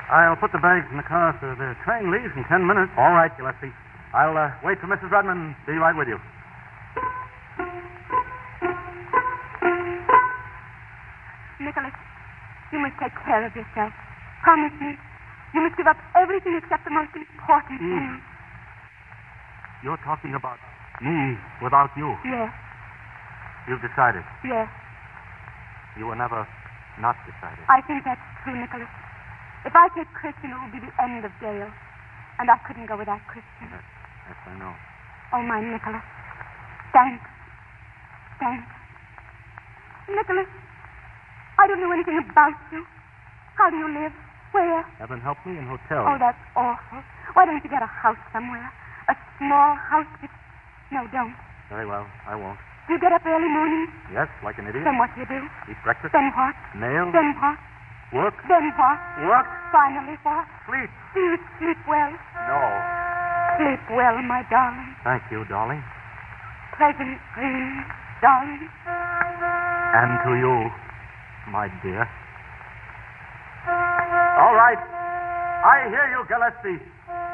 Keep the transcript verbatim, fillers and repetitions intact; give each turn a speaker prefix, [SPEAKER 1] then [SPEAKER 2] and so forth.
[SPEAKER 1] I'll put the bags in the car, sir. The train leaves in ten minutes.
[SPEAKER 2] All right, Gillespie. I'll uh, wait for Missus Redmond. Be right with you.
[SPEAKER 3] Nicholas, you must take care of yourself. Promise me. You must give up everything except the most important
[SPEAKER 2] Mm.
[SPEAKER 3] thing.
[SPEAKER 2] You're talking about me without you.
[SPEAKER 3] Yes,
[SPEAKER 2] You've decided.
[SPEAKER 3] yes.
[SPEAKER 2] You were never not decided.
[SPEAKER 3] I think that's true, Nicholas. If I take Christian, it will be the end of Dale. And I couldn't go without Christian.
[SPEAKER 2] Yes, yes, I know.
[SPEAKER 3] Oh, my Nicholas. Thanks. Thanks. Nicholas, I don't know anything about you. How do you live? Where?
[SPEAKER 2] Heaven help me in hotels.
[SPEAKER 3] Oh, that's awful. Why don't you get a house somewhere? A small house with... No, don't.
[SPEAKER 2] Very well, I won't.
[SPEAKER 3] Do you get up early morning?
[SPEAKER 2] Yes, like an idiot.
[SPEAKER 3] Then what do you do?
[SPEAKER 2] Eat breakfast.
[SPEAKER 3] Then what?
[SPEAKER 2] Nails.
[SPEAKER 3] Then what?
[SPEAKER 2] Work.
[SPEAKER 3] Then what?
[SPEAKER 2] Work.
[SPEAKER 3] Finally what?
[SPEAKER 2] Sleep.
[SPEAKER 3] Do you sleep well?
[SPEAKER 2] No.
[SPEAKER 3] Sleep well, my darling.
[SPEAKER 2] Thank you, darling.
[SPEAKER 3] Pleasant dreams, darling.
[SPEAKER 2] And to you, my dear. All right. I hear you, Gillespie.